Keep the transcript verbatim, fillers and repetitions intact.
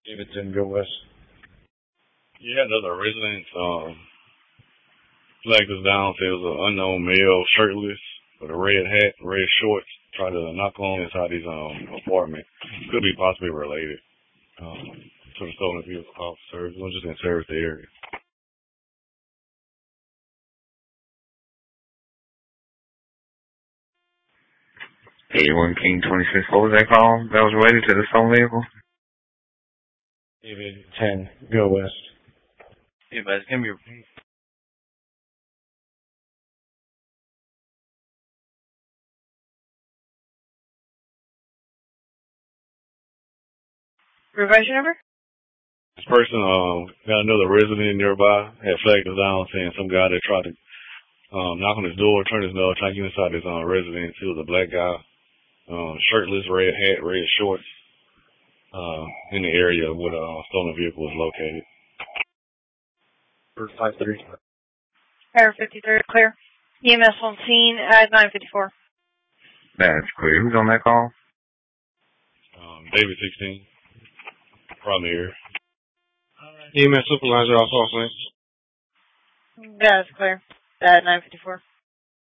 Davidson, go west. Yeah, another resident um, flagged us down. Said it was an unknown male, shirtless, with a red hat, red shorts. Tried to knock on inside his um, apartment. Could be possibly related um, to the stolen vehicle officers. We're just in service the area. eighty-one King twenty-six, what was that call that was related to the stolen vehicle? David, ten, go west. Yeah, but it's going to be Revise your number? This person um, got another resident nearby, had flagged us down saying some guy that tried to um, knock on his door, turn his nose, trying to get inside his um, residence. He was a black guy, um, shirtless, red hat, red shorts, uh, in the area where the uh, stolen vehicle was located. five three. Fire fifty-three, clear. E M S on scene at nine fifty-four. That's clear. Who's on that call? Um, David sixteen, from here. E M S supervisor, also, That's clear. At nine fifty-four.